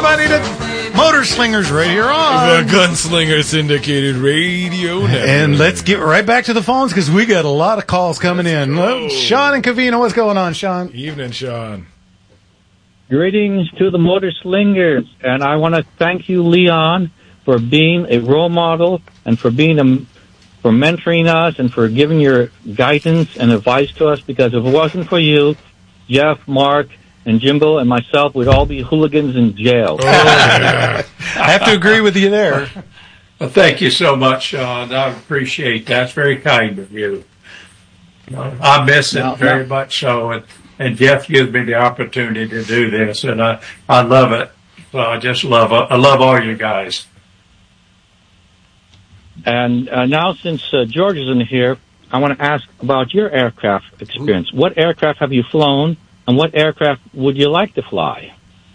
everybody, to Motor Slingers right here on the Gunslinger Syndicated Radio Network. And let's get right back to the phones because we got a lot of calls coming in. Sean and Covina, what's going on, Sean? Evening, Sean. Greetings to the Motor Slingers, and I want to thank you, Leon, for being a role model and for for mentoring us and for giving your guidance and advice to us, because if it wasn't for you, Jeff, Mark, and Jimbo and myself would all be hooligans in jail. I have to agree with you there. Well, thank you so much, Sean. I appreciate that. It's very kind of you. I miss it very much so, and Jeff gives me the opportunity to do this, and I love it. So I love all you guys. And now, since George isn't here, I want to ask about your aircraft experience. What aircraft have you flown, and what aircraft would you like to fly?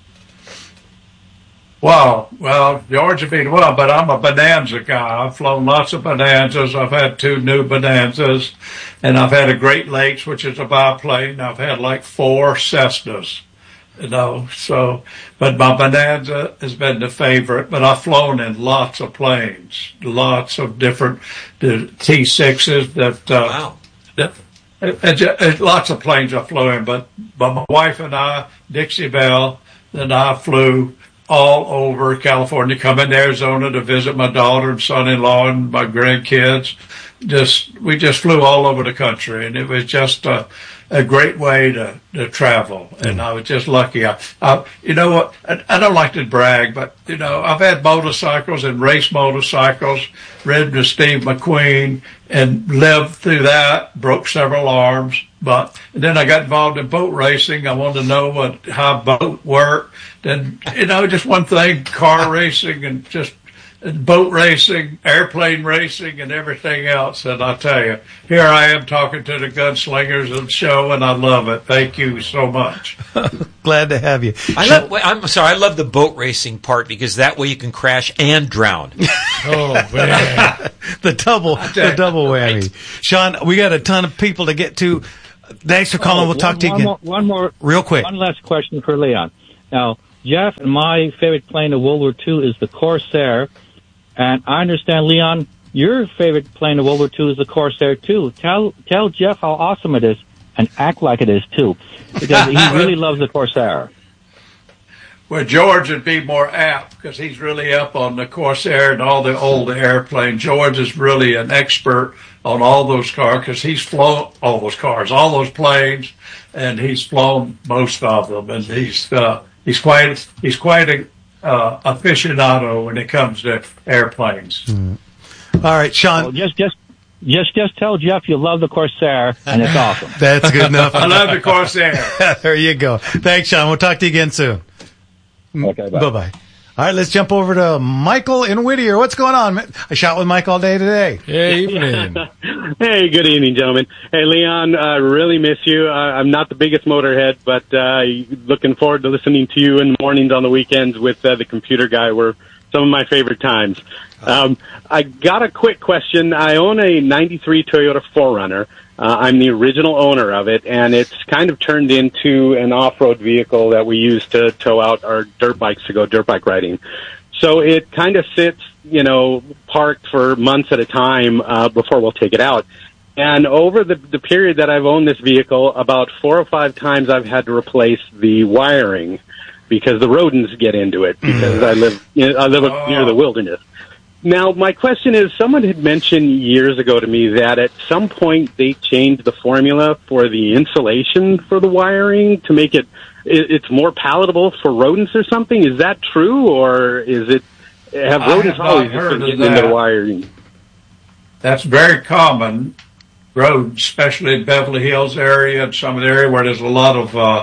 Well, George would be well, but I'm a Bonanza guy. I've flown lots of Bonanzas. I've had 2 new Bonanzas, and I've had a Great Lakes, which is a biplane. I've had like 4 Cessnas. But my Bonanza has been the favorite, but I've flown in lots of planes, lots of different T6s lots of planes I flew in, but my wife and I, Dixie Belle, and I flew all over California, come into Arizona to visit my daughter and son-in-law and my grandkids. We just flew all over the country, and it was just a great way to travel. And I was just lucky. You know what? I don't like to brag, but I've had motorcycles and race motorcycles, ridden with Steve McQueen, and lived through that. Broke several arms, and then I got involved in boat racing. I wanted to know how boat worked. Then just one thing: car racing and just boat racing, airplane racing, and everything else. And I tell you, here I am talking to the Gunslingers of the show, and I love it. Thank you so much. Glad to have you. I love the boat racing part, because that way you can crash and drown. Oh, man. the double whammy. Right. Sean, we got a ton of people to get to. Thanks for calling. We'll talk to you again. One more. Real quick. One last question for Leon. Now, Jeff, my favorite plane of World War II is the Corsair. And I understand, Leon, your favorite plane of World War II is the Corsair, too. Tell Jeff how awesome it is, and act like it is, too, because he really loves the Corsair. Well, George would be more apt, because he's really up on the Corsair and all the old airplanes. George is really an expert on all those cars, because he's flown all those cars, all those planes, and he's flown most of them. And he's quite a aficionado when it comes to airplanes. All right, Sean. Well, just tell Jeff you love the Corsair, and it's awesome. That's good enough. I love the Corsair. There you go. Thanks, Sean. We'll talk to you again soon. Okay, bye. Bye-bye. All right, let's jump over to Michael in Whittier. What's going on? I shot with Mike all day today. Hey, evening. Hey, good evening, gentlemen. Hey, Leon, I really miss you. I'm not the biggest motorhead, but looking forward to listening to you in the mornings on the weekends with the computer guy. Were some of my favorite times. I got a quick question. I own a 93 Toyota 4Runner. I'm the original owner of it, and it's kind of turned into an off-road vehicle that we use to tow out our dirt bikes to go dirt bike riding. So it kind of sits, parked for months at a time before we'll take it out. And over the period that I've owned this vehicle, about 4 or 5 times I've had to replace the wiring because the rodents get into it, because I live near the wilderness. Now, my question is, someone had mentioned years ago to me that at some point they changed the formula for the insulation for the wiring to make it's more palatable for rodents or something. Is that true, or have rodents always been getting into the wiring? That's very common. Rodents, especially in Beverly Hills area and some of the area where there's a lot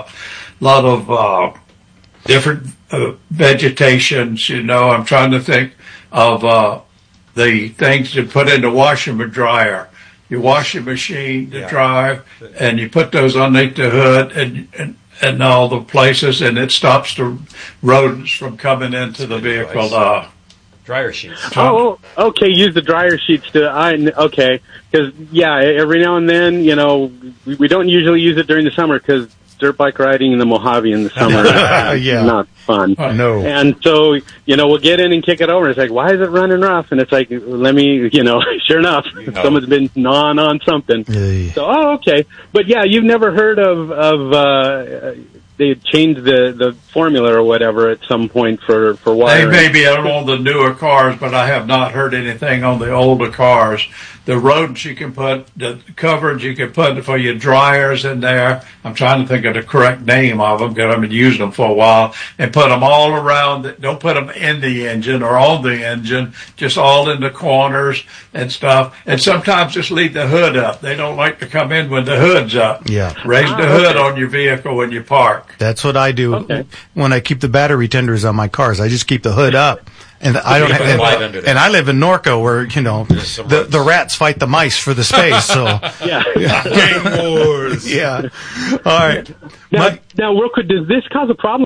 of different vegetations. I'm trying to think of the things to put in the washer and dryer. Your washing machine, the dryer, and you put those underneath the hood and all the places, and it stops the rodents from coming into the vehicle. Dryer sheets. Oh, okay. Use the dryer sheets okay. Because every now and then, we don't usually use it during the summer because dirt bike riding in the Mojave in the summer. Yeah. Not fun. No. And so, we'll get in and kick it over. It's like, why is it running rough? And it's like, let me, sure enough, someone's been gnawing on something. So, okay. But yeah, you've never heard of they changed the formula or whatever at some point for wiring. They may be on the newer cars, but I have not heard anything on the older cars. The rodents you can put, the coverage you can put for your dryers in there. I'm trying to think of the correct name of them because I've been using them for a while. And put them all around. Don't put them in the engine or on the engine, just all in the corners and stuff. And sometimes just leave the hood up. They don't like to come in when the hood's up. Yeah. Raise the hood on your vehicle when you park. That's what I do when I keep the battery tenders on my cars. I just keep the hood up. And I don't have, and I live in Norco where, the rats fight the mice for the space. So Game wars. Yeah. All right. Now, real quick, does this cause a problem?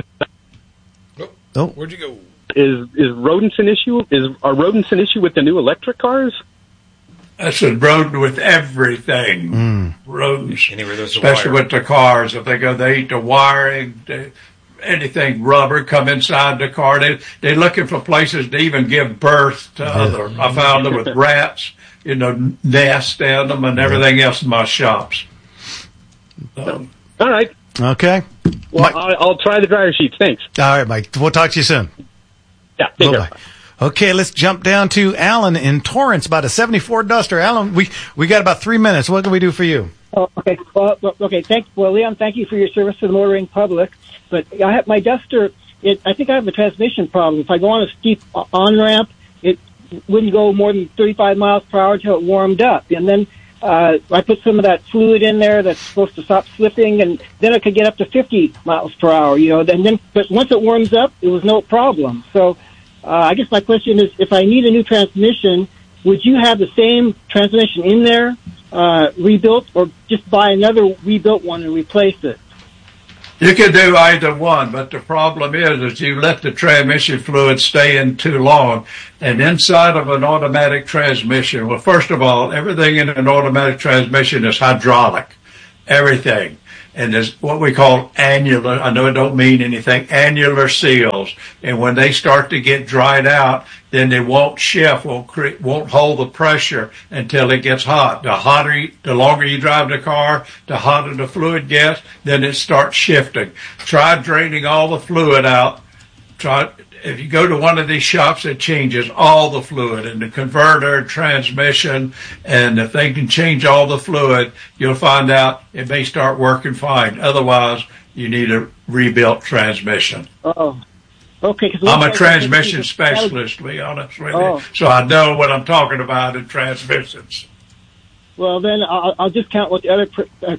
Oh, where'd you go? Is rodents an issue? Are rodents an issue with the new electric cars? That's a rodent with everything. Rodents, especially with the cars. If they eat the wiring, anything rubber come inside the car. They're looking for places to even give birth to other. I found them with rats, nests in them and everything else in my shops. All right. Okay. Well, I'll try the dryer sheets. Thanks. All right, Mike. We'll talk to you soon. Yeah. Take care. Okay, let's jump down to Alan in Torrance, about a 74 Duster. Alan, we got about 3 minutes. What can we do for you? Oh, okay. Well, thanks. Well, Leon, thank you for your service to the motoring public. But I have my Duster. I think I have a transmission problem. If I go on a steep on-ramp, it wouldn't go more than 35 miles per hour until it warmed up. And then I put some of that fluid in there that's supposed to stop slipping, and then it could get up to 50 miles per hour, But once it warms up, it was no problem. So I guess my question is, if I need a new transmission, would you have the same transmission in there, rebuilt, or just buy another rebuilt one and replace it? You can do either one, but the problem is you let the transmission fluid stay in too long. And inside of an automatic transmission, well, first of all, everything in an automatic transmission is hydraulic. Everything. And there's what we call annular, I know it don't mean anything, annular seals. And when they start to get dried out, then they won't shift, won't hold the pressure until it gets hot. The longer you drive the car, the hotter the fluid gets, then it starts shifting. Try draining all the fluid out. If you go to one of these shops, it changes all the fluid in the converter, transmission, and if they can change all the fluid, you'll find out it may start working fine. Otherwise, you need a rebuilt transmission. Oh, okay. I'm a transmission specialist, to be honest with you, so I know what I'm talking about in transmissions. Well, then I'll discount what the other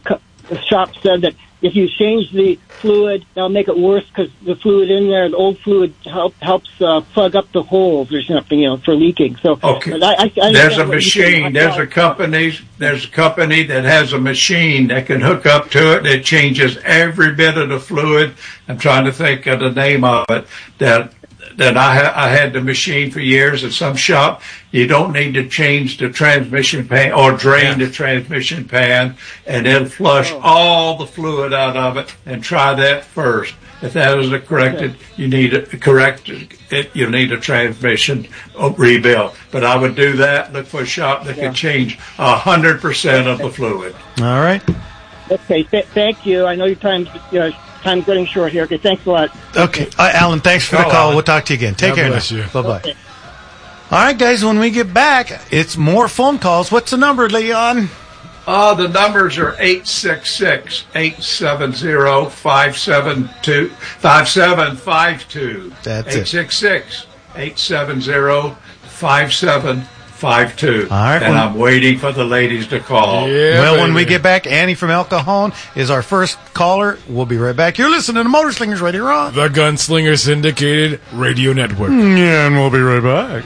shop said, that if you change the fluid, that'll make it worse because the fluid in there, the old fluid helps plug up the holes or something, for leaking. So okay, I there's a machine. There's a company that has a machine that can hook up to it. It changes every bit of the fluid. I'm trying to think of the name of it. That I had the machine for years at some shop. You don't need to change the transmission pan or drain the transmission pan, and then flush all the fluid out of it, and try that first. If that is corrected, you need a transmission rebuilt. But I would do that. Look for a shop that can change 100% of the fluid. All right. Okay. Thank you. I know your time's getting short here. Okay. Thanks a lot. Okay. Alan, thanks for the call. Alan. We'll talk to you again. Take care now. Bye-bye. Okay. All right, guys, when we get back, it's more phone calls. What's the number, Leon? The numbers are 866-870-5752. That's it. 866-870-5752. All right. And I'm waiting for the ladies to call. Yeah, Well, when baby. we get back, Annie from El Cajon is our first caller. We'll be right back. You're listening to Motor Slingers Radio on The Gunslinger Syndicated Radio Network. Yeah, and we'll be right back.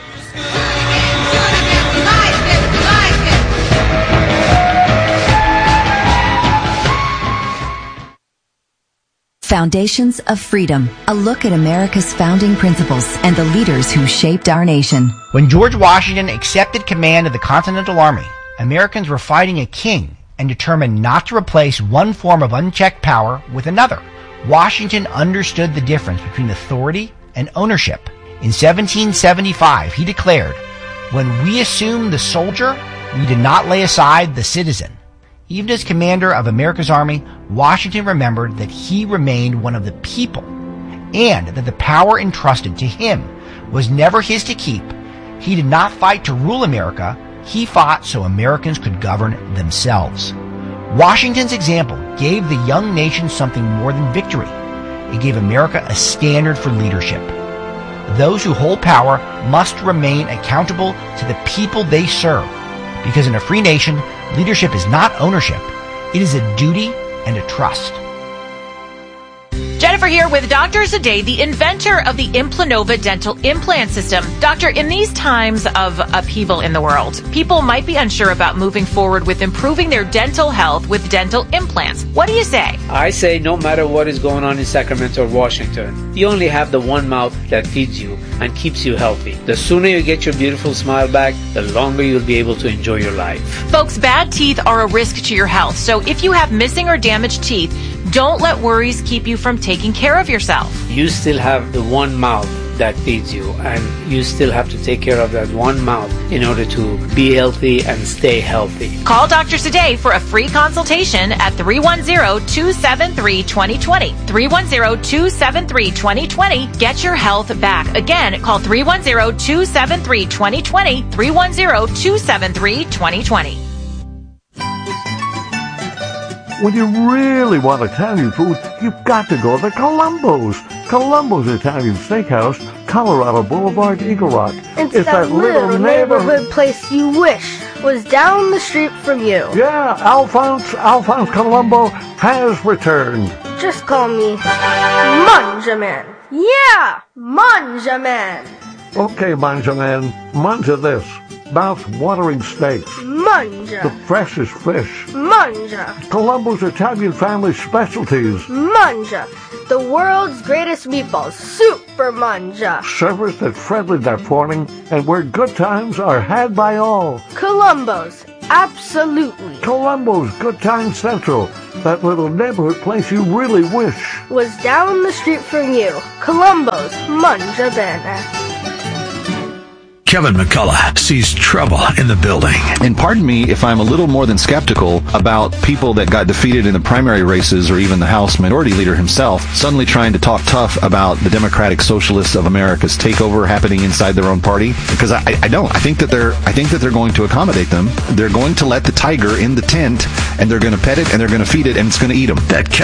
Foundations of Freedom, a look at America's founding principles and the leaders who shaped our nation. When George Washington accepted command of the Continental Army, Americans were fighting a king and determined not to replace one form of unchecked power with another. Washington understood the difference between authority and ownership. In 1775, he declared, "When we assumed the soldier, we did not lay aside the citizen." Even as commander of America's army, Washington remembered that he remained one of the people, and that the power entrusted to him was never his to keep. He did not fight to rule America. He fought so Americans could govern themselves. Washington's example gave the young nation something more than victory. It gave America a standard for leadership. Those who hold power must remain accountable to the people they serve, because in a free nation, leadership is not ownership. It is a duty and a trust. Jennifer here with Dr. Zadeh, the inventor of the Implanova dental implant system. Doctor, in these times of upheaval in the world, people might be unsure about moving forward with improving their dental health with dental implants. What do you say? I say no matter what is going on in Sacramento or Washington, you only have the one mouth that feeds you and keeps you healthy. The sooner you get your beautiful smile back, the longer you'll be able to enjoy your life. Folks, bad teeth are a risk to your health, so if you have missing or damaged teeth, don't let worries keep you from taking care of yourself. You still have the one mouth that feeds you, and you still have to take care of that one mouth in order to be healthy and stay healthy. Call Dr. Zadeh for a free consultation at 310-273-2020. 310-273-2020. Get your health back. Again, call 310-273-2020. 310-273-2020. When you really want Italian food, you've got to go to Columbo's. Columbo's Italian Steakhouse, Colorado Boulevard, Eagle Rock. It's that little neighborhood place you wish was down the street from you. Yeah, Alphonse Columbo has returned. Just call me Manja Man. Yeah, Manja Man. Okay, Manja Man, manja this. Mouth-watering steaks. Manja. The freshest fish. Manja. Columbo's Italian family specialties. Manja. The world's greatest meatballs. Super Manja. Serviced at friendly that morning, and where good times are had by all. Columbo's. Absolutely. Columbo's Good Time Central. That little neighborhood place you really wish was down the street from you. Columbo's Manja Bene. Kevin McCullough sees trouble in the building. And pardon me if I'm a little more than skeptical about people that got defeated in the primary races, or even the House Minority Leader himself, suddenly trying to talk tough about the Democratic Socialists of America's takeover happening inside their own party. Because I don't. I think that they're going to accommodate them. They're going to let the tiger in the tent, and they're going to pet it, and they're going to feed it, and it's going to eat them. That